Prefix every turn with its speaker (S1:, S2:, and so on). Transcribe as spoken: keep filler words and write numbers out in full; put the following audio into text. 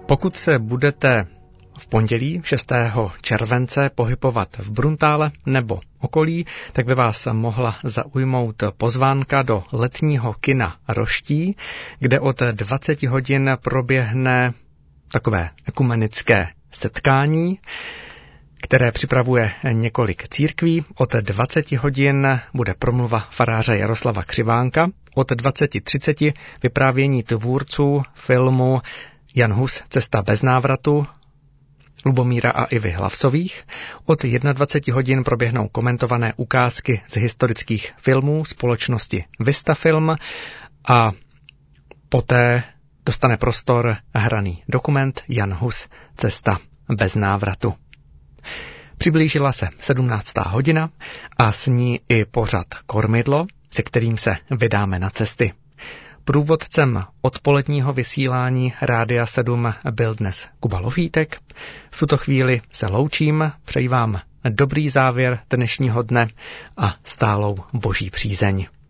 S1: Pokud se budete v pondělí šestého července pohybovat v Bruntále nebo okolí, tak by vás mohla zaujmout pozvánka do letního kina Roští, kde od dvacet hodin proběhne takové ekumenické setkání, které připravuje několik církví. Od dvacet hodin bude promluva faráře Jaroslava Křivánka, od dvacet třicet vyprávění tvůrců filmu Jan Hus Cesta bez návratu Lubomíra a Ivy Hlavcových. Od dvacet jedna hodin proběhnou komentované ukázky z historických filmů společnosti Vistafilm a poté dostane prostor hraný dokument Jan Hus Cesta bez návratu. Přiblížila se sedmnáctá hodina a s ní i pořad Kormidlo, se kterým se vydáme na cesty. Průvodcem odpoledního vysílání Rádia sedm byl dnes Kuba Lofítek. V tuto chvíli se loučím, přeji vám dobrý závěr dnešního dne a stálou boží přízeň.